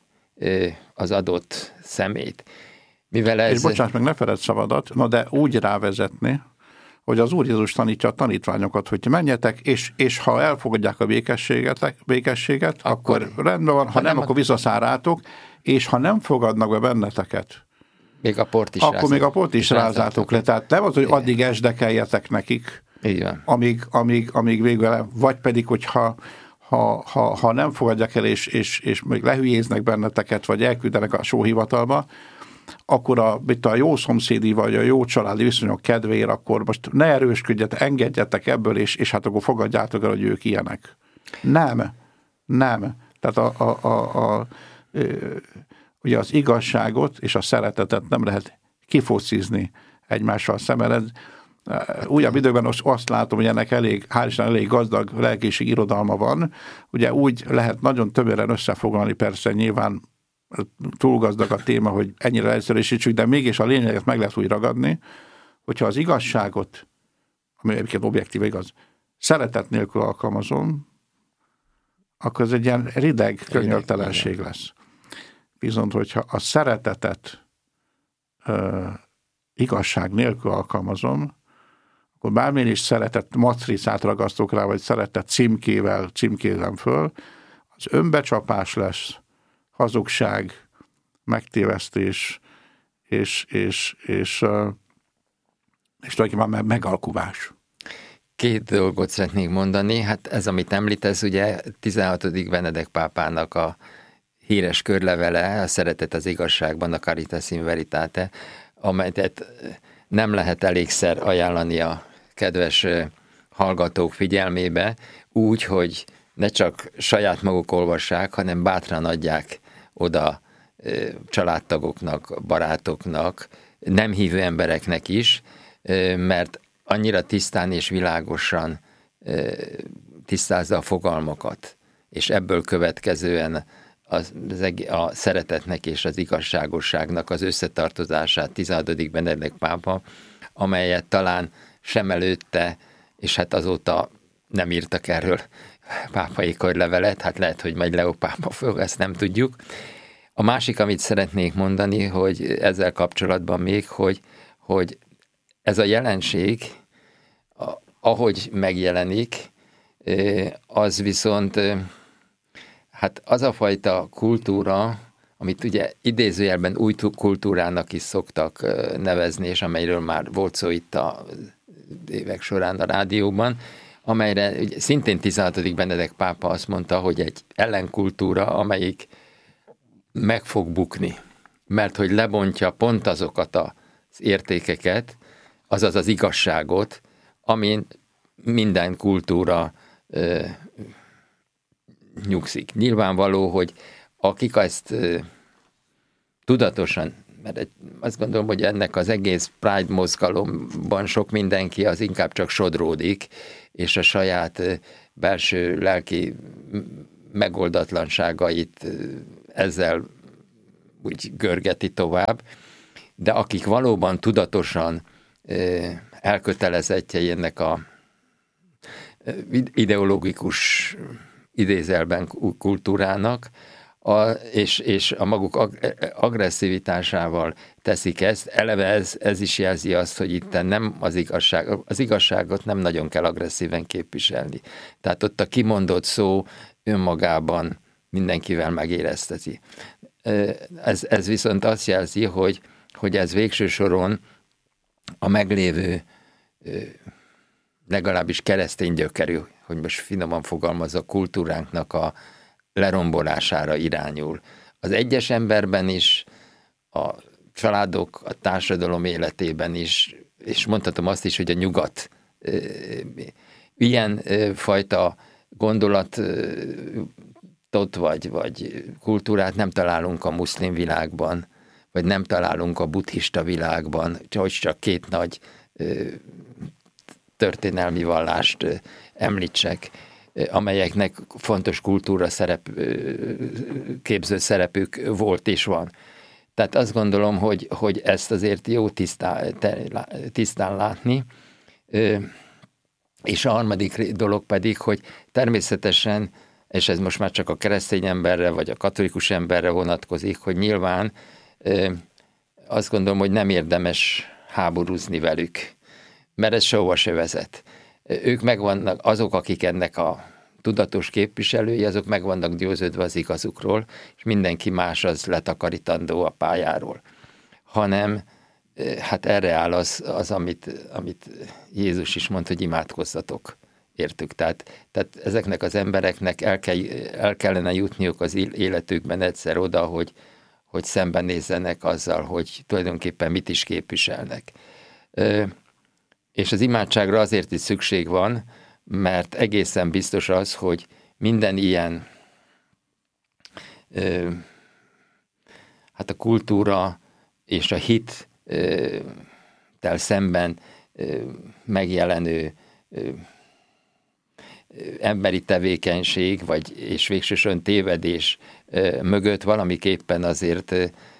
az adott szemét. Mivel ez... És bocsáss meg, ne feledd szavadat, na de úgy rávezetni, hogy az Úr Jézus tanítja a tanítványokat, hogy menjetek, és, és ha elfogadják a békességet, békességet akkor, akkor rendben van, ha, ha nem, nem, akkor visszaszárátok, és ha nem fogadnak be benneteket, még a port is akkor rázátok, még a port is rázátok le. Tehát nem az, hogy addig esdekeljetek nekik, amíg, amíg, amíg végül, vagy pedig, hogyha ha, ha, ha nem fogadják el, és, és, és még lehülyéznek benneteket, vagy elküldenek a sóhivatalba, akkor a, a jó szomszédi vagy a jó családi viszonyok kedvéért, akkor most ne erősködjetek, engedjetek ebből, és, és hát akkor fogadjátok el, hogy ők ilyenek. Nem, nem. Tehát a, a, a, a, ugye az igazságot és a szeretetet nem lehet kifocizni egymással szemben. Újabb időben azt látom, hogy ennek elég, hál' Isten, elég gazdag lelkiség irodalma van. Ugye úgy lehet nagyon többen összefoglalni, persze nyilván túl gazdag a téma, hogy ennyire egyszerűsítsük, de mégis a lényeget meg lehet úgy ragadni, hogyha az igazságot, ami egyébként objektív igaz, szeretet nélkül alkalmazom, akkor ez egy ilyen rideg könyörtelenség lesz. Viszont, hogyha a szeretetet ö, igazság nélkül alkalmazom, akkor bármilyen is szeretett matricát ragasztok rá, vagy szeretett címkével címkézem föl, az önbecsapás lesz, hazugság, megtévesztés, és, és, és, és tulajdonképpen megalkuvás. Két dolgot szeretnék mondani. Hát ez, amit említesz, ugye tizenhatodik Benedek pápának a híres körlevele, a Szeretet az igazságban, a Caritas in Veritate, amelyet nem lehet elégszer ajánlani a kedves hallgatók figyelmébe, úgy, hogy ne csak saját maguk olvassák, hanem bátran adják oda családtagoknak, barátoknak, nem hívő embereknek is, mert annyira tisztán és világosan tisztázza a fogalmakat, és ebből következően az, a szeretetnek és az igazságosságnak az összetartozását tizenhatodik Benedek pápa, amelyet talán sem előtte, és hát azóta nem írtak erről pápai körlevelet, hát lehet, hogy majd Leó pápa fog, ezt nem tudjuk. A másik, amit szeretnék mondani, hogy ezzel kapcsolatban még, hogy, hogy ez a jelenség, ahogy megjelenik, az viszont, hát az a fajta kultúra, amit ugye idézőjelben új kultúrának is szoktak nevezni, és amelyről már volt szó itt a évek során a rádióban, amelyre ugye, szintén tizenhatodik Benedek pápa azt mondta, hogy egy ellenkultúra, amelyik meg fog bukni, mert hogy lebontja pont azokat az értékeket, azaz az igazságot, amin minden kultúra ö, nyugszik. Nyilvánvaló, hogy akik ezt ö, tudatosan, mert egy, azt gondolom, hogy ennek az egész Pride mozgalomban sok mindenki az inkább csak sodródik, és a saját ö, belső lelki megoldatlanságait ö, ezzel úgy görgeti tovább, de akik valóban tudatosan ö, elkötelezettjei ennek a ideológikus idézelben kultúrának, a, és, és a maguk ag, agresszivitásával teszik ezt. Eleve ez, ez is jelzi azt, hogy itt nem az igazság, az igazságot nem nagyon kell agresszíven képviselni. Tehát ott a kimondott szó önmagában mindenkivel megérezteti. Ez, ez viszont azt jelzi, hogy, hogy ez végső soron a meglévő legalábbis keresztény gyökerű, hogy most finoman fogalmazza, kultúránknak a lerombolására irányul. Az egyes emberben is, a családok, a társadalom életében is, és mondhatom azt is, hogy a nyugat ilyen fajta gondolatot vagy, vagy kultúrát nem találunk a muszlim világban, vagy nem találunk a buddhista világban, hogy csak két nagy történelmi vallást említsek, amelyeknek fontos kultúra szerep, képző szerepük volt és van. Tehát azt gondolom, hogy, hogy ezt azért jó tisztán, tisztán látni. És a harmadik dolog pedig, hogy természetesen, és ez most már csak a keresztény emberre, vagy a katolikus emberre vonatkozik, hogy nyilván azt gondolom, hogy nem érdemes háborúzni velük, mert ez sehova se vezet. Ők megvannak, azok, akik ennek a tudatos képviselői, azok meg vannak győződve az igazukról, és mindenki más az letakarítandó a pályáról. Hanem, hát erre áll az, az amit, amit Jézus is mondta, hogy imádkozzatok értük. Tehát, tehát ezeknek az embereknek el, kell, el kellene jutniuk az életükben egyszer oda, hogy, hogy szembenézzenek azzal, hogy tulajdonképpen mit is képviselnek. És az imádságra azért is szükség van, mert egészen biztos az, hogy minden ilyen hát a kultúra és a hittel szemben megjelenő emberi tevékenység, vagy és végsősorban tévedés mögött valamiképpen azért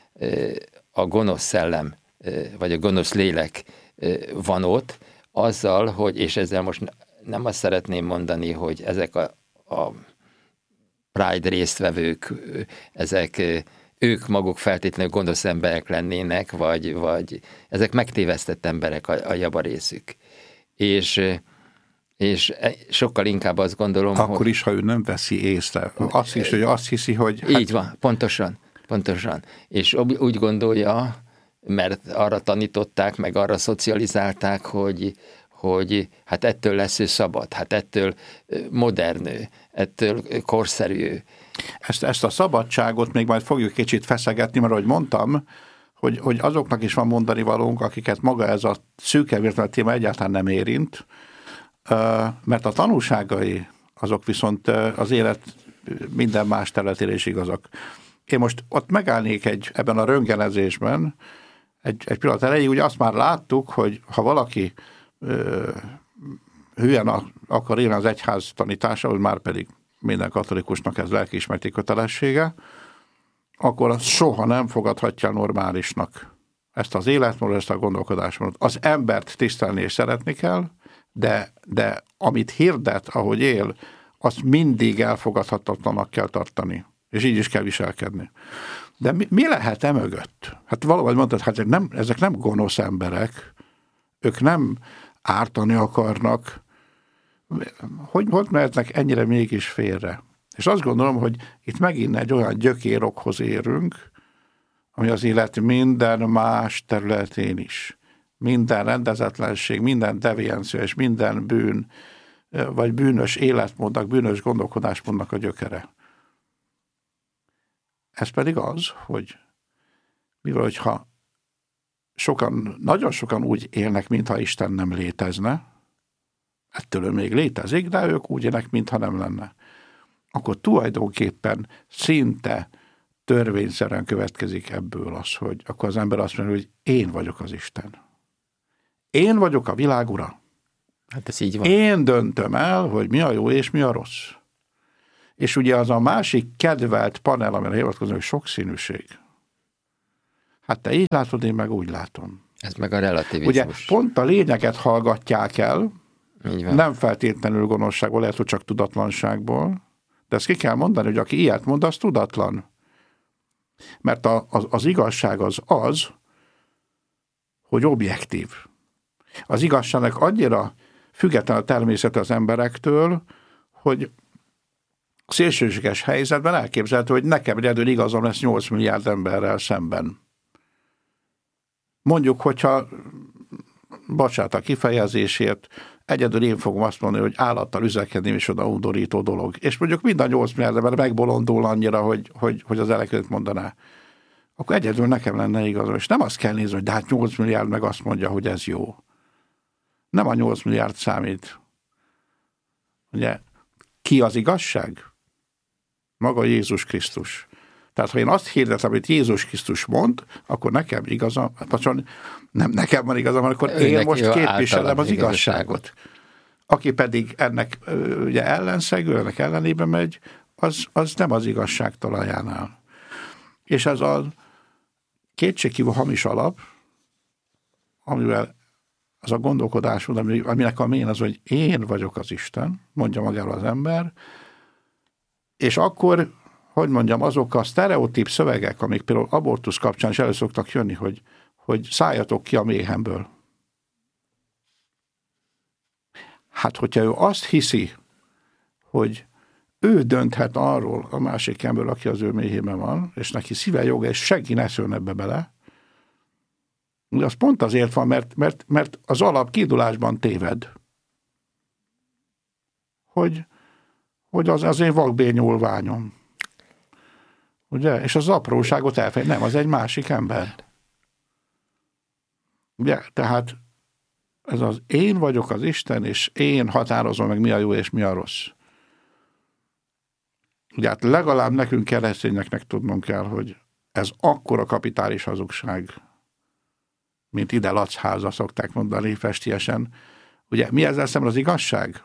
a gonosz szellem, vagy a gonosz lélek van ott, azzal, hogy, és ezzel most nem azt szeretném mondani, hogy ezek a, a Pride résztvevők, ezek ők maguk feltétlenül gonosz emberek lennének, vagy, vagy ezek megtévesztett emberek a, a javarészük. És, és sokkal inkább azt gondolom, Akkor hogy... is, ha ő nem veszi észre. Azt is, hogy azt hiszi, hogy... Hát... Így van, pontosan, pontosan. És úgy gondolja, mert arra tanították, meg arra szocializálták, hogy, hogy hát ettől lesz ő szabad, hát ettől modern, ettől korszerű. Ezt, ezt a szabadságot még majd fogjuk kicsit feszegetni, mert ahogy mondtam, hogy, hogy azoknak is van mondani valónk, akiket maga ez a szűkebb értelmű téma egyáltalán nem érint, mert a tanulságai azok viszont az élet minden más területére is igazak. Én most ott megállnék egy, ebben a röntgenezésben, egy, egy pillanat elejéig, ugye azt már láttuk, hogy ha valaki ö, hülyen akar élni az egyház tanításához, már pedig minden katolikusnak ez lelkiismereti kötelessége, akkor az soha nem fogadhatja normálisnak ezt az életmódot, ezt a gondolkodásmódot. Az embert tisztelni és szeretni kell, de, de amit hirdet, ahogy él, azt mindig elfogadhatatlanak kell tartani. És így is kell viselkedni. De mi, mi lehet e mögött? Hát valahogy mondtad, hát nem, ezek nem gonosz emberek, ők nem ártani akarnak. Hogy, hogy mehetnek ennyire mégis félre? És azt gondolom, hogy itt megint egy olyan gyökérokhoz érünk, ami az élet minden más területén is. Minden rendezetlenség, minden deviencia és minden bűn, vagy bűnös életmódnak, bűnös gondolkodásmódnak a gyökere. Ez pedig az, hogy mivel, hogyha sokan, nagyon sokan úgy élnek, mintha Isten nem létezne, ettől ő még létezik, de ők úgy élnek, mintha nem lenne, akkor tulajdonképpen szinte törvényszerűen következik ebből az, hogy akkor az ember azt mondja, hogy én vagyok az Isten. Én vagyok a világ ura. Hát ez így van. Én döntöm el, hogy mi a jó és mi a rossz. És ugye az a másik kedvelt panel, amire hivatkozom, hogy sokszínűség. Hát te így látod, én meg úgy látom. Ez meg a relativizmus. Ugye pont a lényeget hallgatják el, így van. Nem feltétlenül gonoszságból, lehet, hogy csak tudatlanságból, de ezt ki kell mondani, hogy aki ilyet mond, az tudatlan. Mert a, az, az igazság az az, hogy objektív. Az igazságnak annyira független a természete az emberektől, hogy szélsőséges helyzetben elképzelhető, hogy nekem egyedül igazam lesz nyolc milliárd emberrel szemben. Mondjuk, hogyha, bocsánat a kifejezésért, egyedül én fogom azt mondani, hogy állattal üzekedni is oda undorító dolog. És mondjuk mind a nyolc milliárd ember megbolondul annyira, hogy, hogy, hogy az elekőt mondaná. Akkor egyedül nekem lenne igazam. És nem azt kell nézni, hogy de hát nyolc milliárd meg azt mondja, hogy ez jó. Nem a nyolc milliárd számít. Ugye, ki az igazság? Maga Jézus Krisztus. Tehát, ha én azt hirdetem, amit Jézus Krisztus mond, akkor nekem igazam, nem nekem van igazam, akkor én Önnek most képviselem az igazságot. Aki pedig ennek ugye ellenszegül, ennek ellenébe megy, az, az nem az igazság talaján áll. És ez a kétségkívül hamis alap, amivel az a gondolkodásod, aminek a mélyén az, hogy én vagyok az Isten, mondja magáról az ember, és akkor, hogy mondjam, azok a sztereotíp szövegek, amik például abortusz kapcsán is elő szoktak jönni, hogy, hogy szálljatok ki a méhemből. Hát, hogyha ő azt hiszi, hogy ő dönthet arról a másik emberről, aki az ő méhében van, és neki szíve joga, és senki ne szóljon ebbe bele, az pont azért van, mert, mert, mert az alap kiindulásban téved. Hogy, hogy az az én vakbélnyúlványom. Ugye? És az apróságot elfej. Nem, az egy másik ember. Ugye? Tehát ez az én vagyok az Isten, és én határozom meg, mi a jó és mi a rossz. Ugye hát legalább nekünk keresztényeknek tudnunk kell, hogy ez akkora kapitális hazugság, mint ide Lacháza, szokták mondani festiesen. Ugye mi ezzel szemben az igazság?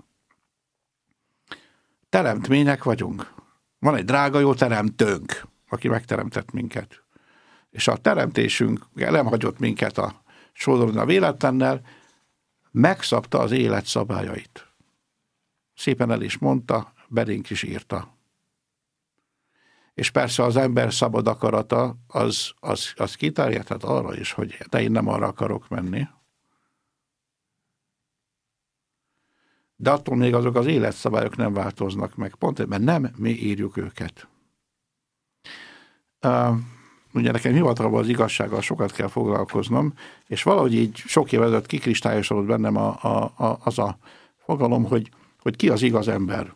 Teremtmények vagyunk. Van egy drága jó teremtőnk, aki megteremtett minket. És a teremtésünk nem hagyott minket a sodron a véletlennel, megszabta az élet szabályait. Szépen el is mondta, belénk is írta. És persze az ember szabad akarata, az, az, az kiterjedhet arra is, hogy de én nem arra akarok menni. De attól még azok az életszabályok nem változnak meg, pont mert nem mi írjuk őket. Uh, ugye nekem hivatalban az igazsággal sokat kell foglalkoznom, és valahogy így sok év ezelőtt kikristályosodott bennem a, a, a, az a fogalom, hogy, hogy ki az igaz ember.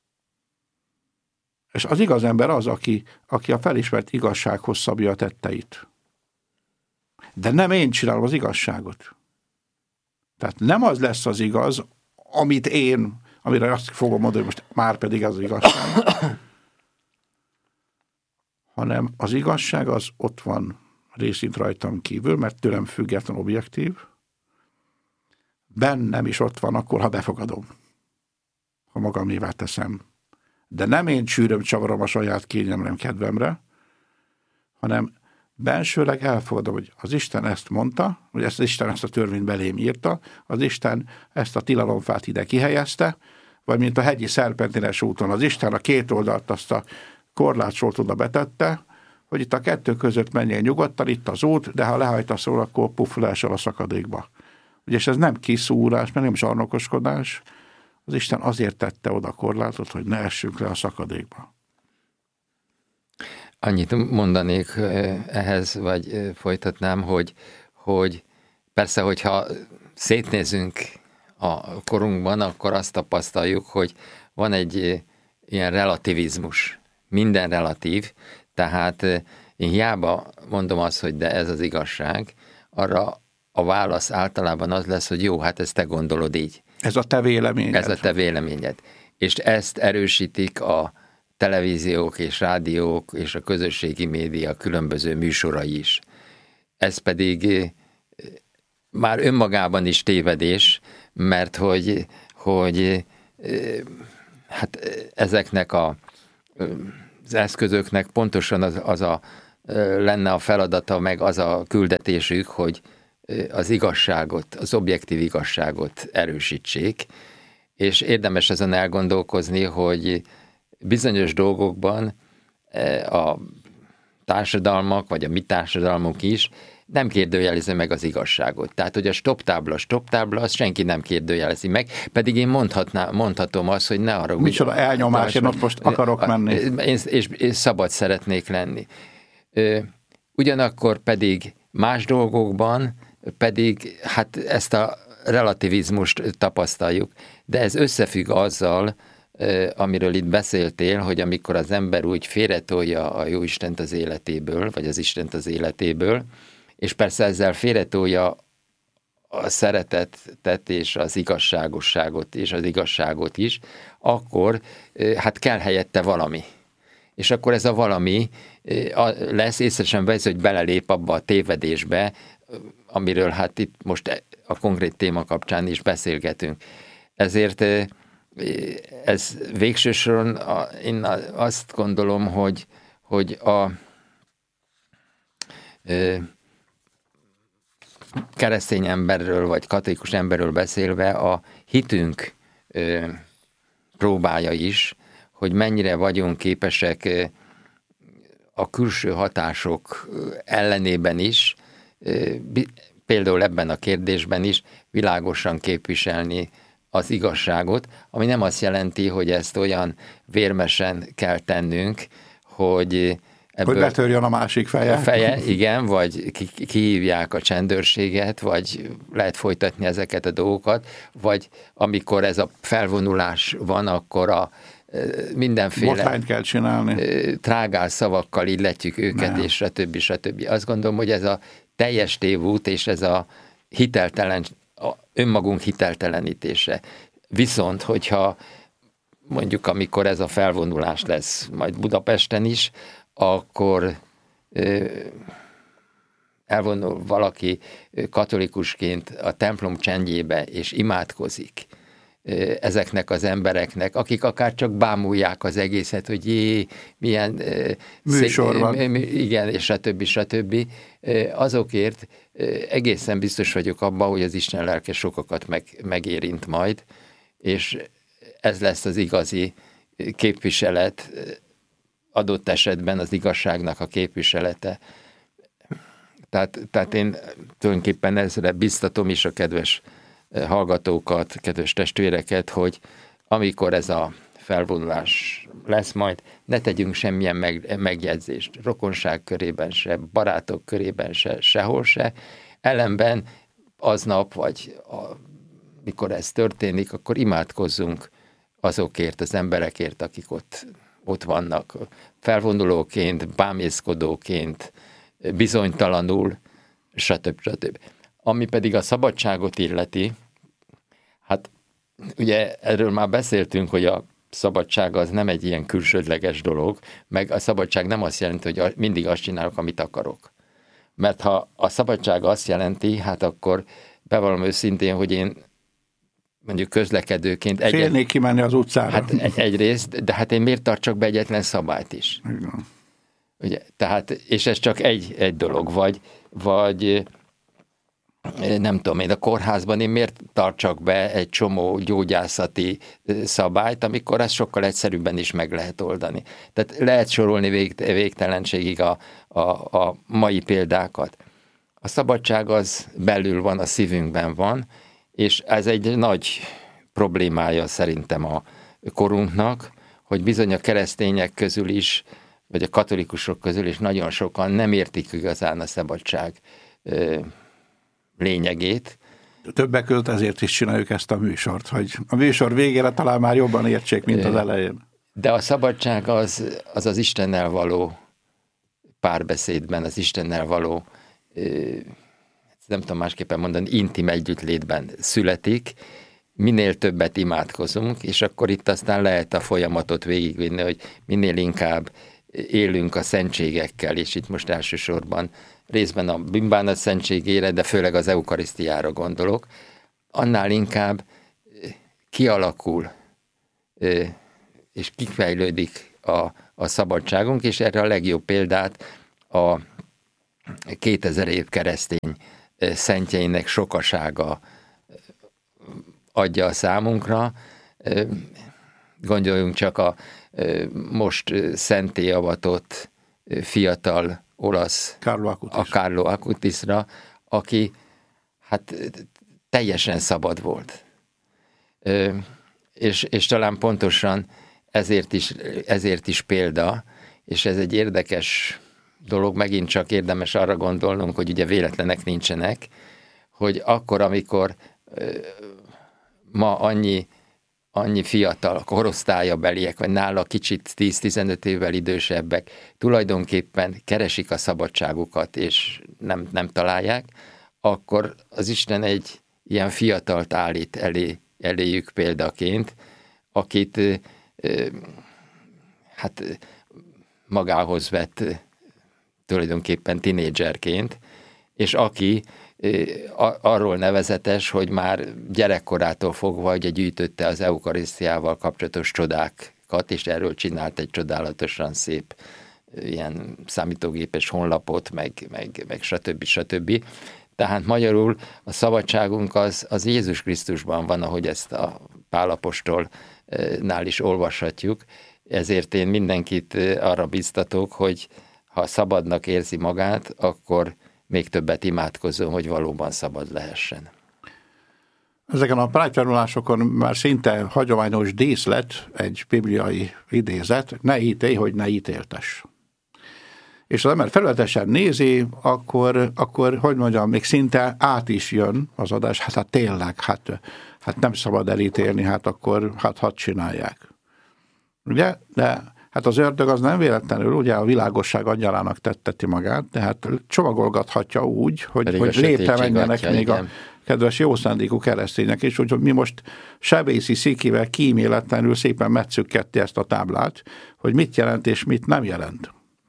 És az igaz ember az, aki, aki a felismert igazsághoz szabja a tetteit. De nem én csinálom az igazságot. Tehát nem az lesz az igaz, amit én, amire azt fogom mondani, hogy most már pedig ez az igazság, hanem az igazság az ott van részint rajtam kívül, mert tőlem független objektív, bennem is ott van akkor, ha befogadom, ha magamévá teszem. De nem én csűröm, csavarom a saját kényelmem kedvemre, hanem bensőleg elfogadom, hogy az Isten ezt mondta, hogy ezt az Isten ezt a törvényt belém írta, az Isten ezt a tilalomfát ide kihelyezte, vagy mint a hegyi szerpentines úton, az Isten a két oldalt azt a korlátsort oda betette, hogy itt a kettő között menjél nyugodtan, itt az út, de ha lehajtasz róla, akkor puff, leesel a szakadékba. Ugye, és ez nem kiszúrás, mert nem zsarnokoskodás, az Isten azért tette oda a korlátot, hogy ne essünk le a szakadékba. Annyit mondanék ehhez, vagy folytatnám, hogy, hogy persze, hogyha szétnézünk a korunkban, akkor azt tapasztaljuk, hogy van egy ilyen relativizmus. Minden relatív, tehát én hiába mondom azt, hogy de ez az igazság, arra a válasz általában az lesz, hogy jó, hát ezt te gondolod így. Ez a te véleményed. Ez a te véleményed. És ezt erősítik a televíziók és rádiók és a közösségi média különböző műsorai is. Ez pedig már önmagában is tévedés, mert hogy, hogy hát ezeknek a, az eszközöknek pontosan az, az a lenne a feladata, meg az a küldetésük, hogy az igazságot, az objektív igazságot erősítsék, és érdemes ezen elgondolkozni, hogy bizonyos dolgokban a társadalmak, vagy a mi társadalmunk is nem kérdőjelezi meg az igazságot. Tehát, hogy a stop tábla, stop tábla, azt senki nem kérdőjelezi meg, pedig én mondhatná, mondhatom azt, hogy ne arra... Micsoda elnyomás, én ott most akarok menni. Én, és, és szabad szeretnék lenni. Ugyanakkor pedig más dolgokban pedig hát ezt a relativizmust tapasztaljuk, de ez összefügg azzal, amiről itt beszéltél, hogy amikor az ember úgy félretolja a Jóistent az életéből, vagy az Istent az életéből, és persze ezzel félretolja a szeretetet és az igazságosságot és az igazságot is, akkor hát kell helyette valami. És akkor ez a valami lesz, észre sem vesz, hogy belelép abba a tévedésbe, amiről hát itt most a konkrét téma kapcsán is beszélgetünk. Ezért ez végső soron a, én azt gondolom, hogy, hogy a e, keresztény emberről, vagy katolikus emberről beszélve a hitünk e, próbálja is, hogy mennyire vagyunk képesek a külső hatások ellenében is, például ebben a kérdésben is világosan képviselni az igazságot, ami nem azt jelenti, hogy ezt olyan vérmesen kell tennünk, hogy ebből... Hogy betörjön a másik feje. A feje, igen, vagy ki, kihívják a csendőrséget, vagy lehet folytatni ezeket a dolgokat, vagy amikor ez a felvonulás van, akkor a mindenféle botrányt kell csinálni. Trágál szavakkal illetjük őket, nem. És stb. stb. Azt gondolom, hogy ez a teljes tévút, és ez a hiteltelen, a önmagunk hiteltelenítése. Viszont, hogyha mondjuk, amikor ez a felvonulás lesz majd Budapesten is, akkor elvonul valaki katolikusként a templom csendjébe, és imádkozik ezeknek az embereknek, akik akár csak bámulják az egészet, hogy jé, milyen műsor szép, van. igen, és stb. stb. Azokért egészen biztos vagyok abban, hogy az Isten lelke sokakat meg, megérint majd, és ez lesz az igazi képviselet, adott esetben az igazságnak a képviselete. Tehát, tehát én tulajdonképpen ezre biztatom is a kedves hallgatókat, kedves testvéreket, hogy amikor ez a felvonulás lesz majd, ne tegyünk semmilyen meg, megjegyzést, rokonság körében se, barátok körében se, sehol se. Ellenben aznap, vagy a, mikor ez történik, akkor imádkozzunk azokért, az emberekért, akik ott, ott vannak, felvonulóként, bámészkodóként, bizonytalanul, stb. stb. Ami pedig a szabadságot illeti, hát ugye erről már beszéltünk, hogy a szabadság az nem egy ilyen külsődleges dolog, meg a szabadság nem azt jelenti, hogy mindig azt csinálok, amit akarok. Mert ha a szabadság azt jelenti, hát akkor bevallom őszintén, hogy én mondjuk közlekedőként... Félnék egyet... kimenni az utcára. Hát egy, egyrészt, de hát én miért tartsak be egyetlen szabályt is? Igen. Ugye, tehát, és ez csak egy, egy dolog, vagy, vagy nem tudom én, a kórházban én miért tartsak be egy csomó gyógyászati szabályt, amikor ezt sokkal egyszerűbben is meg lehet oldani. Tehát lehet sorolni vég, végtelenségig a, a, a mai példákat. A szabadság az belül van, a szívünkben van, és ez egy nagy problémája szerintem a korunknak, hogy bizony a keresztények közül is, vagy a katolikusok közül is nagyon sokan nem értik igazán a szabadság lényegét. Többek között ezért is csináljuk ezt a műsort, hogy a műsor végére talán már jobban értsék, mint az elején. De a szabadság az az, az Istennel való párbeszédben, az Istennel való, nem tudom másképpen mondani, intim együttlétben születik, minél többet imádkozunk, és akkor itt aztán lehet a folyamatot végigvinni, hogy minél inkább élünk a szentségekkel, és itt most elsősorban részben a bűnbánat szentségére, de főleg az eukarisztiára gondolok, annál inkább kialakul és kifejlődik a, a szabadságunk, és erre a legjobb példát a kétezer év keresztény szentjeinek sokasága adja a számunkra. Gondoljunk csak a most szenté avatott fiatal olasz, Carlo Acutis. a Carlo Acutisra, aki hát teljesen szabad volt. És, és talán pontosan ezért is, ezért is példa, és ez egy érdekes dolog, megint csak érdemes arra gondolnunk, hogy ugye véletlenek nincsenek, hogy akkor, amikor ma annyi, annyi fiatal, korosztálya beliek, vagy nála kicsit tíz-tizenöt évvel idősebbek, tulajdonképpen keresik a szabadságukat, és nem, nem találják, akkor az Isten egy ilyen fiatalt állít elé, eléjük példaként, akit hát magához vett tulajdonképpen tinédzserként, és aki arról nevezetes, hogy már gyerekkorától fogva ugye gyűjtötte az eukarisztiával kapcsolatos csodákat, és erről csinált egy csodálatosan szép ilyen számítógépes honlapot, meg, meg, meg stb. stb. Tehát magyarul a szabadságunk az, az Jézus Krisztusban van, ahogy ezt a Pál apostolnál is olvashatjuk. Ezért én mindenkit arra biztatok, hogy ha szabadnak érzi magát, akkor még többet imádkozzon, hogy valóban szabad lehessen. Ezeken a prágyfelvonulásokon már szinte hagyományos díszlet egy bibliai idézet, ne ítélj, hogy ne ítéltess. És az ember felületesen nézi, akkor, akkor, hogy mondjam, még szinte át is jön az adás, hát, hát tényleg, hát, hát nem szabad elítélni, hát akkor hát hadd csinálják. Ugye? De hát az ördög az nem véletlenül, ugye a világosság angyalának tetteti magát, de hát csomagolgathatja úgy, hogy, hogy lépte menjenek még igen. A kedves jó szándékú keresztények is, hogy mi most sebészi szikivel kíméletlenül szépen metszük ketté ezt a táblát, hogy mit jelent és mit nem jelent.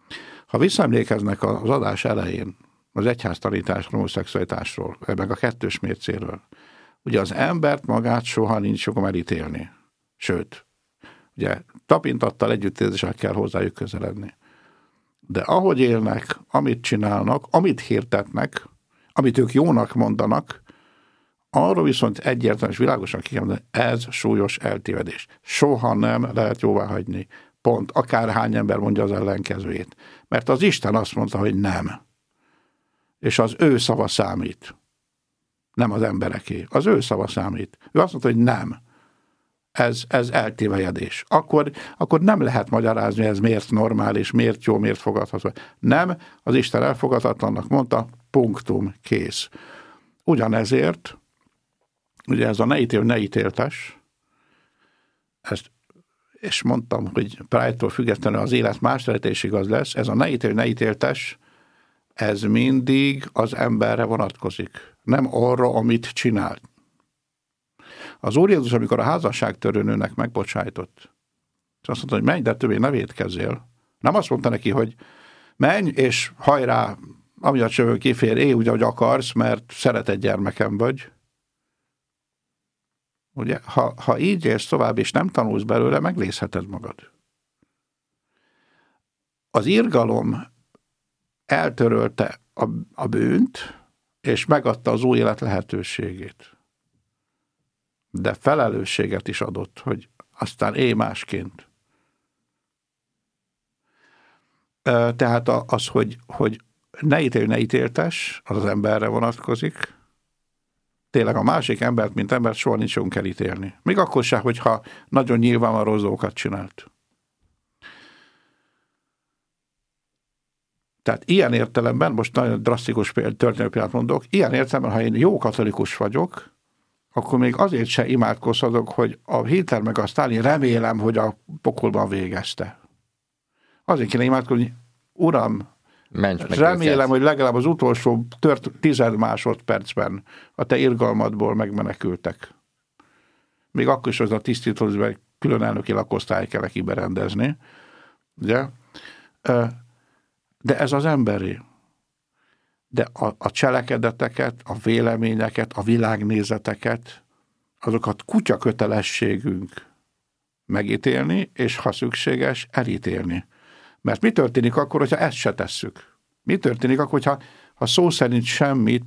Ha visszaemlékeznek az adás elején az egyháztanításról, homoszexualitásról, meg a kettős mércéről, ugye az embert magát soha nincs jogom elítélni. Sőt, ugye tapintattal, együttérzéssel kell hozzájuk közeledni. De ahogy élnek, amit csinálnak, amit hirdetnek, amit ők jónak mondanak, arról viszont egyértelműen és világosan ki kell mondani, ez súlyos eltévedés. Soha nem lehet jóvá hagyni. Pont. Akárhány ember mondja az ellenkezőjét. Mert az Isten azt mondta, hogy nem. És az ő szava számít. Nem az embereké. Az ő szava számít. Ő azt mondta, hogy nem. Ez, ez eltévejedés. Akkor, akkor nem lehet magyarázni, ez miért normális, miért jó, miért fogadható. Nem, az Isten elfogadhatatlannak mondta, punktum, kész. Ugyanezért, ugye ez a ne ítél, ne ítéltes, ezt, és mondtam, hogy Pride-tól függetlenül az élet más területésig az lesz, ez a ne ítél, ne ítéltes, ez mindig az emberre vonatkozik. Nem arra, amit csinált. Az Úr Jézus, amikor a házasságtörőnőnek megbocsájtott, és azt mondta, hogy menj, de többé ne vétkezzél. Nem azt mondta neki, hogy menj, és hajrá, ami a csövön kifér, élj úgy, ahogy akarsz, mert szeretett gyermekem vagy. Ugye, ha, ha így élsz tovább, és nem tanulsz belőle, megnézheted magad. Az irgalom eltörölte a, a bűnt, és megadta az új élet lehetőségét. De felelősséget is adott, hogy aztán élj másként. Tehát az, hogy, hogy ne ítélj, ne ítéltes, az az emberre vonatkozik. Tényleg a másik embert, mint embert soha nincs jogunk elítélni. Még akkor sem, hogyha nagyon nyilvánvaló dolgokat csinált. Tehát ilyen értelemben, most nagyon drasztikus történelmi példát mondok, ilyen értelemben, ha én jó katolikus vagyok, akkor még azért se imádkozhatok, hogy a Hitler meg a Sztálin remélem, hogy a pokolban végezte. Azért kéne imádkozni, Uram, remélem, őket. Hogy legalább az utolsó tört tized másodpercben a te irgalmadból megmenekültek. Még akkor is az a tisztítózban külön elnöki lakosztály kell neki berendezni. Ugye? De ez az emberi. De a, a cselekedeteket, a véleményeket, a világnézeteket, azokat kutya kötelességünk megítélni, és ha szükséges, elítélni. Mert mi történik akkor, hogyha ezt se tesszük? Mi történik akkor, hogyha ha szó szerint semmit